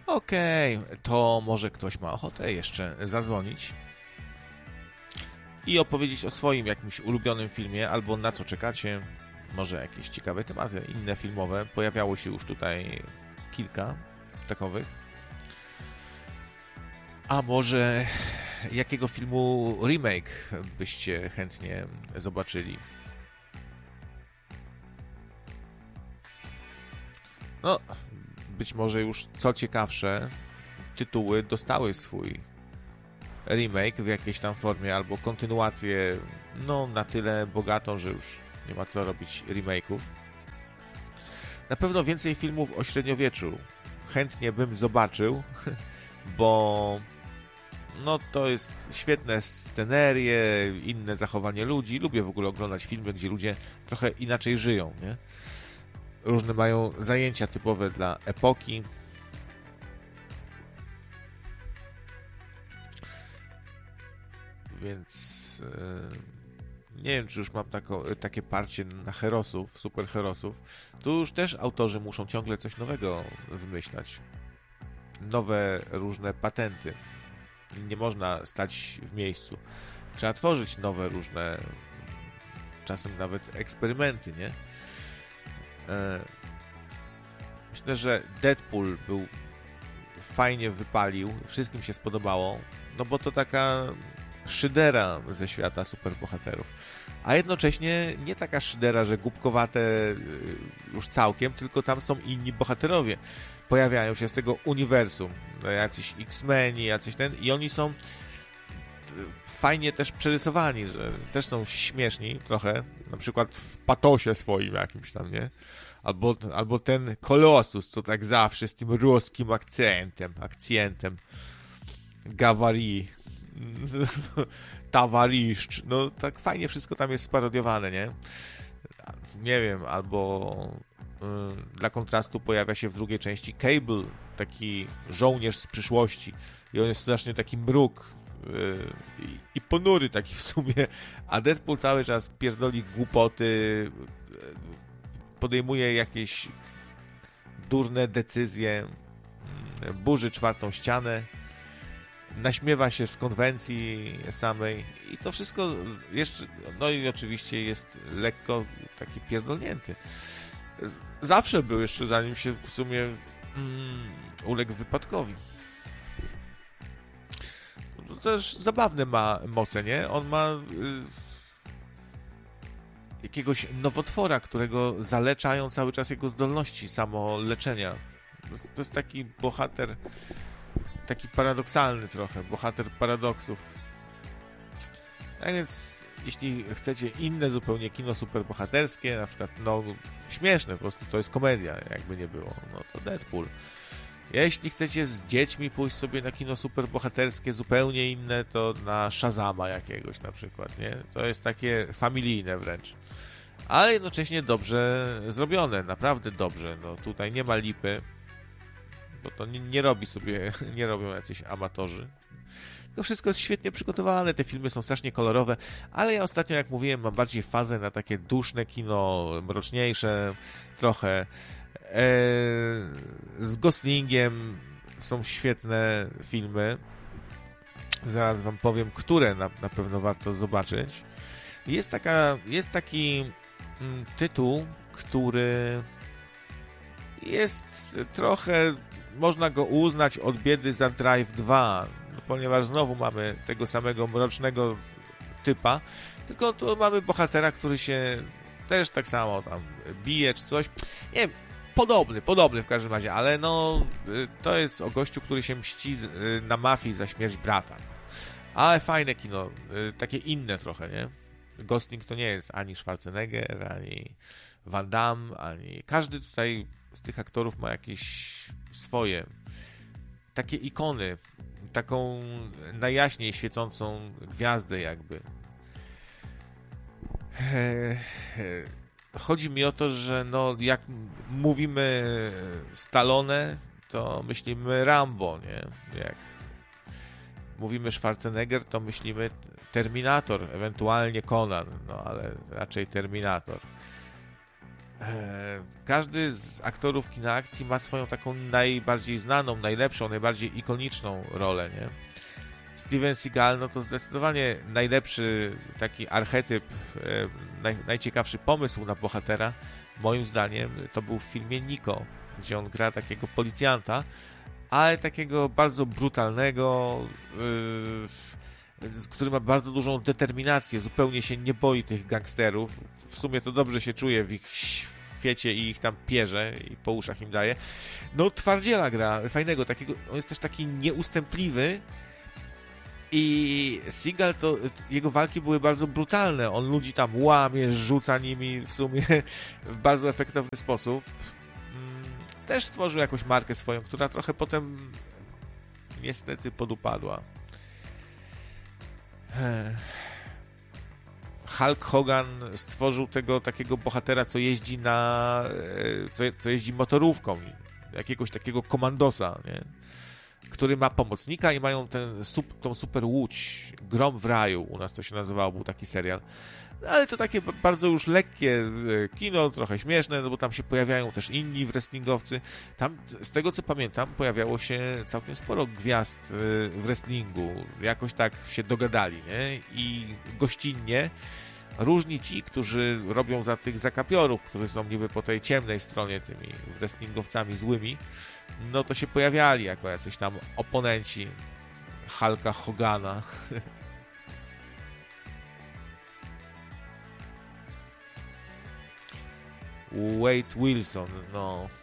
Okej, to może ktoś ma ochotę jeszcze zadzwonić i opowiedzieć o swoim jakimś ulubionym filmie, albo na co czekacie. Może jakieś ciekawe tematy, inne filmowe. Pojawiało się już tutaj kilka takowych. A może jakiego filmu remake byście chętnie zobaczyli? No, być może już co ciekawsze, tytuły dostały swój remake w jakiejś tam formie, albo kontynuację, no na tyle bogatą, że już nie ma co robić remake'ów. Na pewno więcej filmów o średniowieczu chętnie bym zobaczył, bo no to jest świetne scenerie, inne zachowanie ludzi. Lubię w ogóle oglądać filmy, gdzie ludzie trochę inaczej żyją, nie? Różne mają zajęcia typowe dla epoki. Więc nie wiem, czy już mam takie parcie na herosów, superherosów. Tu już też autorzy muszą ciągle coś nowego wymyślać. Nowe różne patenty. Nie można stać w miejscu. Trzeba tworzyć nowe różne, czasem nawet eksperymenty, nie? Myślę, że Deadpool fajnie wypalił, wszystkim się spodobało, no bo to taka szydera ze świata superbohaterów. A jednocześnie nie taka szydera, że głupkowate już całkiem, tylko tam są inni bohaterowie. Pojawiają się z tego uniwersum. Jacyś X-Meni, i oni są fajnie też przerysowani, że też są śmieszni trochę, na przykład w patosie swoim jakimś tam, nie? Albo ten Kolosus, co tak zawsze z tym ruskim akcentem Gawari Tawariszcz, no tak fajnie wszystko tam jest sparodiowane, nie? Nie wiem, albo dla kontrastu pojawia się w drugiej części Cable, taki żołnierz z przyszłości i on jest strasznie taki mruk i ponury taki w sumie, a Deadpool cały czas pierdoli głupoty, podejmuje jakieś durne decyzje, burzy czwartą ścianę, naśmiewa się z konwencji samej i to wszystko jeszcze, no i oczywiście jest lekko taki pierdolnięty. Zawsze był jeszcze, zanim się w sumie uległ wypadkowi. To też zabawne ma moce, nie? On ma jakiegoś nowotwora, którego zaleczają cały czas jego zdolności samoleczenia. To jest taki bohater, taki paradoksalny trochę, bohater paradoksów. A więc jeśli chcecie inne zupełnie kino superbohaterskie, na przykład, no śmieszne, po prostu to jest komedia, jakby nie było, no to Deadpool. Jeśli chcecie z dziećmi pójść sobie na kino superbohaterskie zupełnie inne, to na Shazama jakiegoś na przykład, nie? To jest takie familijne wręcz. Ale jednocześnie dobrze zrobione, naprawdę dobrze. No tutaj nie ma lipy, bo to nie robią jacyś amatorzy. To wszystko jest świetnie przygotowane, te filmy są strasznie kolorowe, ale ja ostatnio, jak mówiłem, mam bardziej fazę na takie duszne kino, mroczniejsze trochę. Z Goslingiem są świetne filmy. Zaraz wam powiem, które na pewno warto zobaczyć. Jest taki tytuł, który jest trochę, można go uznać od biedy za Drive 2, ponieważ znowu mamy tego samego mrocznego typa, tylko tu mamy bohatera, który się też tak samo tam bije czy coś. Nie wiem, podobny w każdym razie, ale no to jest o gościu, który się mści na mafii za śmierć brata. Ale fajne kino, takie inne trochę, nie? Gosling to nie jest ani Schwarzenegger, ani Van Damme, ani... Każdy tutaj z tych aktorów ma jakieś swoje takie ikony, taką najjaśniej świecącą gwiazdę jakby. Chodzi mi o to, że no jak mówimy Stallone, to myślimy Rambo, nie? Jak mówimy Schwarzenegger, to myślimy Terminator, ewentualnie Conan, no ale raczej Terminator. Każdy z aktorów kina akcji ma swoją taką najbardziej znaną, najlepszą, najbardziej ikoniczną rolę, nie? Steven Seagal, no to zdecydowanie najlepszy taki archetyp, najciekawszy pomysł na bohatera, moim zdaniem, to był w filmie Nico, gdzie on gra takiego policjanta, ale takiego bardzo brutalnego, który ma bardzo dużą determinację, zupełnie się nie boi tych gangsterów. W sumie to dobrze się czuje w ich świecie i ich tam pierze i po uszach im daje. No twardziela gra, fajnego, takiego, on jest też taki nieustępliwy i Seagal to, jego walki były bardzo brutalne. On ludzi tam łamie, rzuca nimi w sumie w bardzo efektowny sposób. Też stworzył jakąś markę swoją, która trochę potem niestety podupadła. Hulk Hogan stworzył tego takiego bohatera, co jeździ co jeździ motorówką, jakiegoś takiego komandosa, nie? Który ma pomocnika i mają tą super łódź, Grom w raju, u nas to się nazywało, był taki serial. Ale to takie bardzo już lekkie kino, trochę śmieszne, no bo tam się pojawiają też inni wrestlingowcy. Tam, z tego co pamiętam, pojawiało się całkiem sporo gwiazd w wrestlingu. Jakoś tak się dogadali, nie? I gościnnie różni ci, którzy robią za tych zakapiorów, którzy są niby po tej ciemnej stronie tymi wrestlingowcami złymi, no to się pojawiali jako jacyś tam oponenci Hulka Hogana. Wade Wilson, no.